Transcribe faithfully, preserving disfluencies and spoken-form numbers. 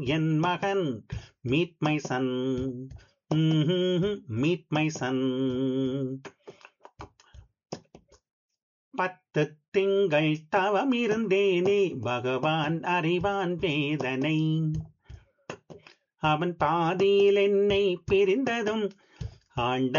என் மகன் meet my son, meet my son. பத்து திங்கள் தவம் இருந்தேனே, பகவான் அறிவான் வேதனை. அவன் பாதியில் என்னை பிரிந்ததும் ஆண்ட